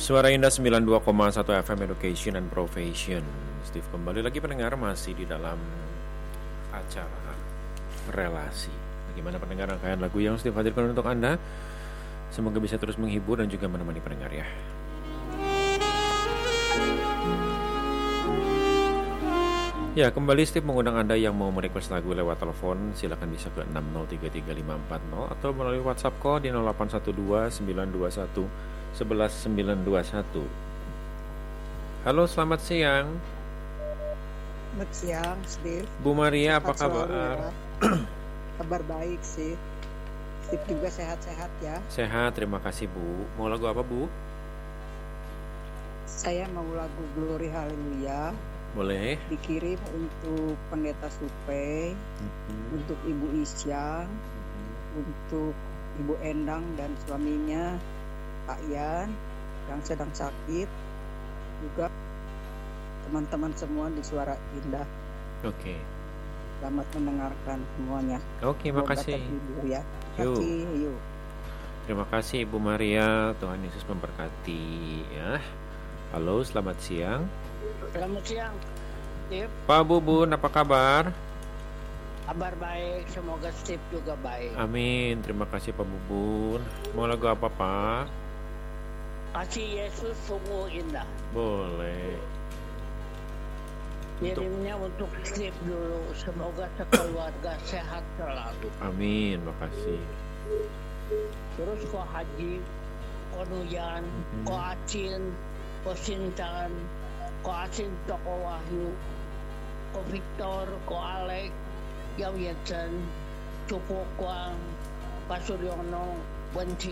Suara Indah 92,1 FM Education and Profession. Steve kembali lagi pendengar, masih di dalam acara relasi. Bagaimana pendengar rangkaian lagu yang Steve hadirkan untuk Anda? Semoga bisa terus menghibur dan juga menemani pendengar ya. Ya, kembali Steve mengundang Anda yang mau merequest lagu lewat telepon. Silakan bisa ke 6033540 atau melalui WhatsApp call di 0812 921 11921. Halo, selamat siang. Selamat siang, Steve. Bu Maria, apa kabar? Ya. Kabar baik sih. Steve juga sehat-sehat ya. Sehat, terima kasih Bu. Mau lagu apa Bu? Saya mau lagu Glory Haleluya. Boleh. Dikirim untuk Pendeta Supe, untuk Ibu Isyang, untuk Ibu Endang dan suaminya Pak Yan yang sedang sakit, juga teman-teman semua di Suara Indah. Oke. Selamat mendengarkan semuanya. Oke, makasih. Ya. Yuk. Terima kasih Ibu Maria. Tuhan Yesus memberkati ya. Halo, selamat siang. Selamat siang, Steve. Pak Bubun, apa kabar? Kabar baik, semoga Steve juga baik. Amin, terima kasih Pak Bubun. Mau lagu apa Pak? Kasih Yesus sungguh indah. Boleh. Kirimnya untuk Steve dulu, semoga sekeluarga sehat selalu. Amin, makasih. Terus ko Haji, ko Nuyan, ko Acin, ko Sintan, ko Asin Toko Wahyu, ko Victor, ko Alek, Yaw Yetsen, Cupu Kwang, Pasuryono, Wenci